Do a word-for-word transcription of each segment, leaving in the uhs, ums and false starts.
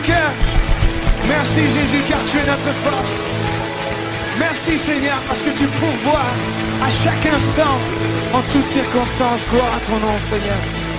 Merci Jésus car tu es notre force. Merci Seigneur parce que tu pourvois à chaque instant, en toutes circonstances. Gloire à ton nom Seigneur.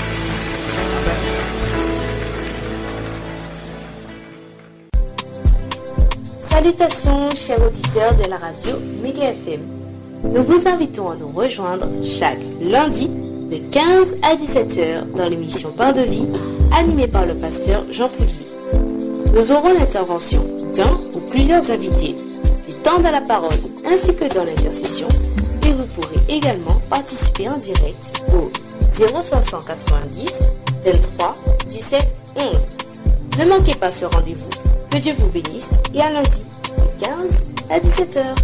Amen. Salutations chers auditeurs de la radio Méga F M. Nous vous invitons à nous rejoindre chaque lundi de quinze à dix-sept heures dans l'émission Pain de vie animée par le pasteur Jean Poulier. Nous aurons l'intervention d'un ou plusieurs invités, du temps de la parole ainsi que dans l'intercession, et vous pourrez également participer en direct au zéro cinq cent quatre-vingt-dix, vingt-trois, dix-sept, onze. Ne manquez pas ce rendez-vous. Que Dieu vous bénisse et à lundi de quinze à dix-sept heures.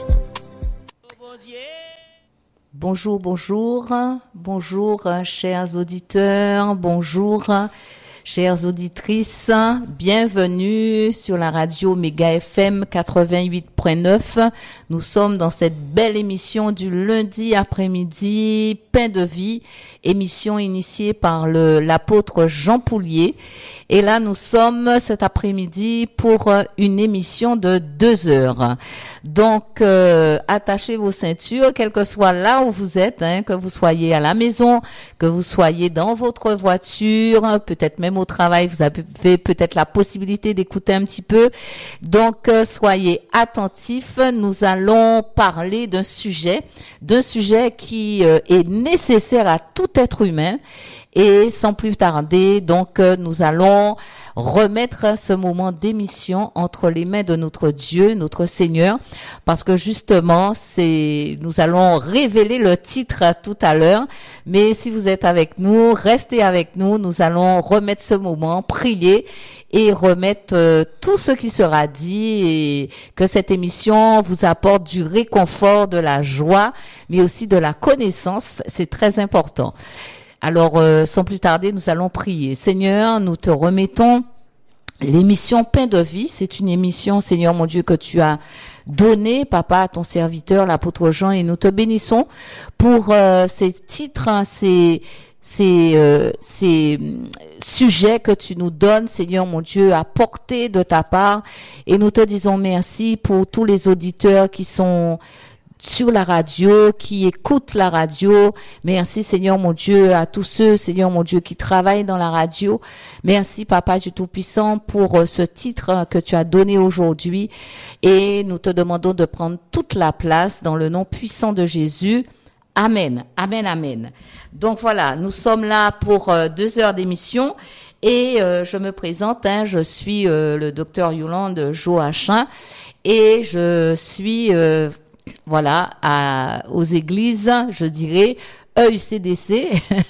Bonjour, bonjour, bonjour chers auditeurs, bonjour chères auditrices, bienvenue sur la radio Méga F M quatre-vingt-huit point neuf. Nous sommes dans cette belle émission du lundi après-midi, Pain de vie, émission initiée par le, l'apôtre Jean Poulier. Et là, nous sommes cet après-midi pour une émission de deux heures. Donc, euh, attachez vos ceintures, quel que soit là où vous êtes, hein, que vous soyez à la maison, que vous soyez dans votre voiture, peut-être même au travail, vous avez peut-être la possibilité d'écouter un petit peu. Donc, euh, soyez attentifs. Nous allons parler d'un sujet, d'un sujet qui euh, est nécessaire à tout être humain. Et sans plus tarder, donc, euh, nous allons remettre ce moment d'émission entre les mains de notre Dieu, notre Seigneur, parce que justement, c'est, nous allons révéler le titre tout à l'heure. Mais si vous êtes avec nous, restez avec nous. Nous allons remettre ce moment, prier et remettre euh, tout ce qui sera dit, et que cette émission vous apporte du réconfort, de la joie, mais aussi de la connaissance. C'est très important. Alors, euh, sans plus tarder, nous allons prier. Seigneur, nous te remettons l'émission Pain de vie. C'est une émission, Seigneur mon Dieu, que tu as donnée, Papa, à ton serviteur, l'apôtre Jean, et nous te bénissons pour euh, ces titres, hein, ces ces euh, ces sujets que tu nous donnes, Seigneur mon Dieu, à porter de ta part. Et nous te disons merci pour tous les auditeurs qui sont sur la radio, qui écoutent la radio. Merci Seigneur mon Dieu à tous ceux, Seigneur mon Dieu, qui travaillent dans la radio. Merci Papa du Tout-Puissant pour ce titre que tu as donné aujourd'hui. Et nous te demandons de prendre toute la place dans le nom puissant de Jésus. Amen, amen, amen. Donc voilà, nous sommes là pour euh, deux heures d'émission. Et euh, je me présente, hein, je suis euh, le docteur Yolande Joachim et je suis... Euh, Voilà, à, aux églises, je dirais, E U C D C,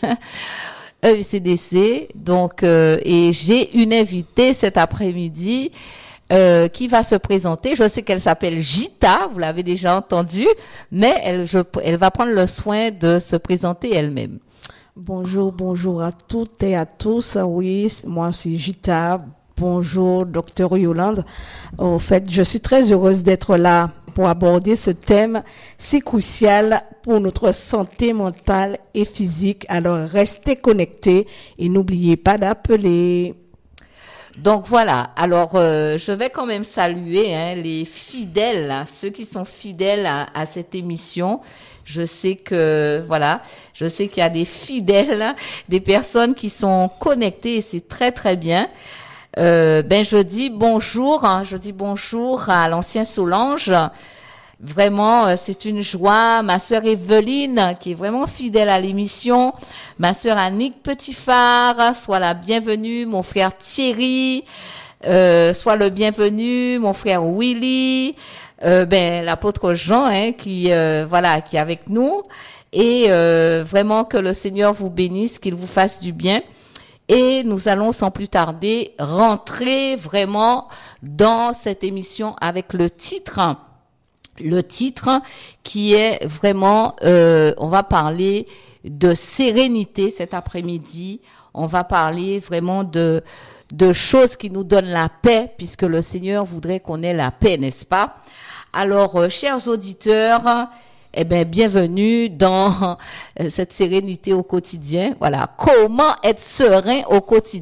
E U C D C, donc, euh, et j'ai une invitée cet après-midi euh, qui va se présenter. Je sais qu'elle s'appelle Gita, vous l'avez déjà entendu, mais elle, je, elle va prendre le soin de se présenter elle-même. Bonjour, bonjour à toutes et à tous. Oui, moi c'est Gita. Bonjour, docteur Yolande. Au fait, je suis très heureuse d'être là pour aborder ce thème si crucial pour notre santé mentale et physique. Alors, restez connectés et n'oubliez pas d'appeler. Donc voilà, alors euh, je vais quand même saluer hein, les fidèles, hein, ceux qui sont fidèles à, à cette émission. Je sais que, voilà, je sais qu'il y a des fidèles, des personnes qui sont connectées et c'est très très bien. Euh, ben je dis bonjour, hein, je dis bonjour à l'ancien Solange. Vraiment, euh, c'est une joie. Ma sœur Evelyne, qui est vraiment fidèle à l'émission. Ma sœur Annick Petitphare, sois la bienvenue. Mon frère Thierry, euh, sois le bienvenu. Mon frère Willy, euh, ben l'apôtre Jean, hein, qui euh, voilà, qui est avec nous. Et euh, vraiment que le Seigneur vous bénisse, qu'il vous fasse du bien. Et nous allons sans plus tarder rentrer vraiment dans cette émission avec le titre, le titre qui est vraiment, euh, on va parler de sérénité cet après-midi. On va parler vraiment de de choses qui nous donnent la paix, puisque le Seigneur voudrait qu'on ait la paix, n'est-ce pas? Alors, euh, chers auditeurs, eh ben, bienvenue dans cette sérénité au quotidien. Voilà. Comment être serein au quotidien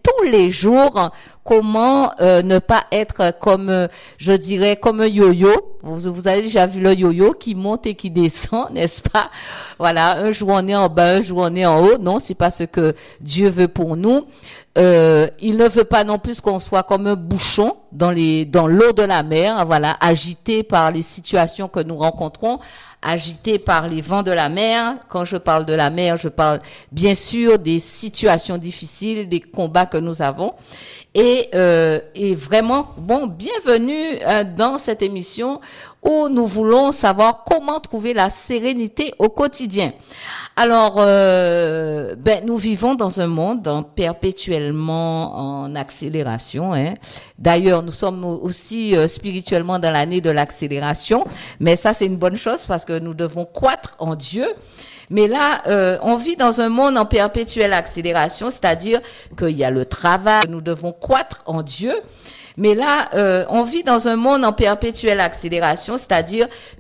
tous les jours. Comment euh, ne pas être comme, euh, je dirais, comme un yo-yo. Vous, vous avez déjà vu le yo-yo qui monte et qui descend, n'est-ce pas? Voilà, un jour on est en bas, un jour on est en haut. Non, c'est pas ce que Dieu veut pour nous. Euh, il ne veut pas non plus qu'on soit comme un bouchon dans les, dans l'eau de la mer, voilà, agité par les situations que nous rencontrons, agité par les vents de la mer. Quand je parle de la mer, je parle bien sûr des situations difficiles, des combats que nous avons. Et, euh, et vraiment, bon, bienvenue euh, dans cette émission où nous voulons savoir comment trouver la sérénité au quotidien. Alors, euh, ben, nous vivons dans un monde en perpétuellement en accélération. Hein. D'ailleurs, nous sommes aussi euh, spirituellement dans l'année de l'accélération, mais ça, c'est une bonne chose parce que nous devons croître en Dieu. Mais là, euh, on vit dans un monde en perpétuelle accélération, c'est-à-dire qu'il y a le travail, nous devons croître en Dieu. Mais là, euh, on vit dans un monde en perpétuelle accélération, c'est-à-dire